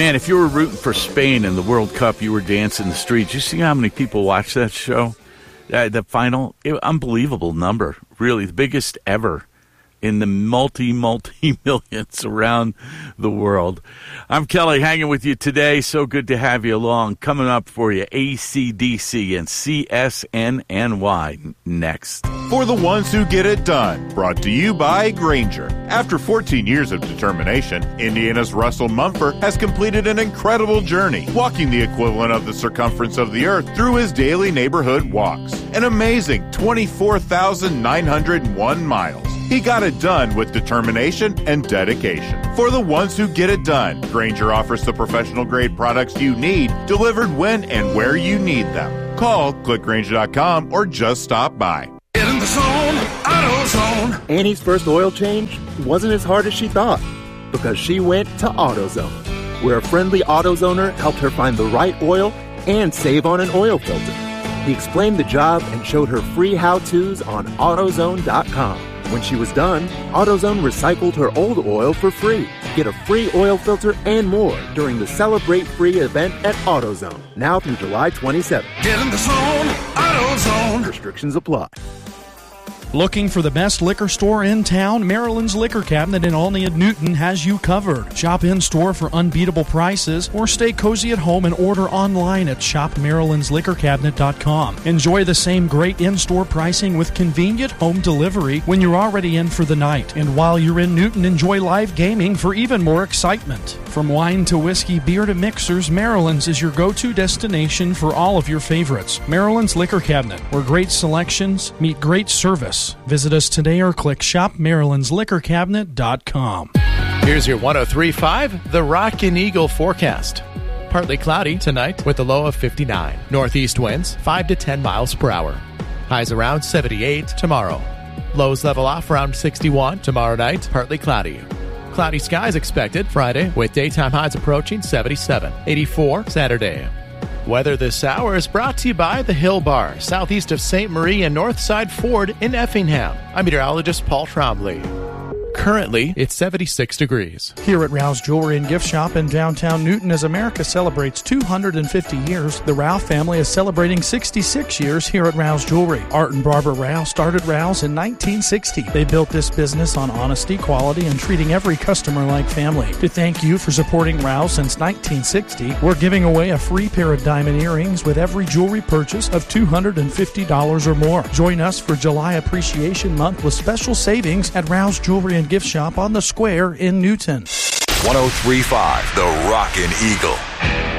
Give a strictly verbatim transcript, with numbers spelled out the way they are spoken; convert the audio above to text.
Man, if you were rooting for Spain in the World Cup, you were dancing the streets. You see how many people watch that show? Uh, the final, it, unbelievable number, really, the biggest ever in the multi, multi-millions around the world. I'm Kelly, hanging with you today. So good to have you along. Coming up for you, A C D C and C S N N Y next. For the ones who get it done, brought to you by Grainger. After fourteen years of determination, Indiana's Russell Mumford has completed an incredible journey, walking the equivalent of the circumference of the earth through his daily neighborhood walks. An amazing twenty-four thousand nine hundred one miles. He got it done with determination and dedication. For the ones who get it done, Grainger offers the professional-grade products you need, delivered when and where you need them. Call, click Grainger dot com, or just stop by. Get in the zone, AutoZone. Annie's first oil change wasn't as hard as she thought because she went to AutoZone, where a friendly AutoZoner helped her find the right oil and save on an oil filter. He explained the job and showed her free how-tos on AutoZone dot com. When she was done, AutoZone recycled her old oil for free. Get a free oil filter and more during the Celebrate Free event at AutoZone, now through July twenty-seventh. Get in the zone, AutoZone. Restrictions apply. Looking for the best liquor store in town? Maryland's Liquor Cabinet in Olney and Newton has you covered. Shop in-store for unbeatable prices or stay cozy at home and order online at shop marylands liquor cabinet dot com. Enjoy the same great in-store pricing with convenient home delivery when you're already in for the night. And while you're in Newton, enjoy live gaming for even more excitement. From wine to whiskey, beer to mixers, Maryland's is your go-to destination for all of your favorites. Maryland's Liquor Cabinet, where great selections meet great service. Visit us today or click shop marylands liquor cabinet dot com. Here's your one oh three point five, the Rock and Eagle forecast. Partly cloudy tonight with a low of fifty-nine. Northeast winds five to ten miles per hour. Highs around seventy-eight tomorrow. Lows level off around sixty-one tomorrow night, partly cloudy. Cloudy skies expected Friday with daytime highs approaching seventy-seven. eighty-four Saturday. Weather this hour is brought to you by the Hill Bar, southeast of Saint Marie and Northside Ford in Effingham. I'm meteorologist Paul Trombley. Currently, it's seventy-six degrees. Here at Rouse Jewelry and Gift Shop in downtown Newton, as America celebrates two hundred fifty years, the Rouse family is celebrating sixty-six years here at Rouse Jewelry. Art and Barbara Rouse started Rouse in nineteen sixty. They built this business on honesty, quality, and treating every customer like family. To thank you for supporting Rouse since nineteen sixty, we're giving away a free pair of diamond earrings with every jewelry purchase of two hundred fifty dollars or more. Join us for July Appreciation Month with special savings at Rouse Jewelry and Gift Shop on the Square in Newton. one oh three point five, the Rockin' Eagle.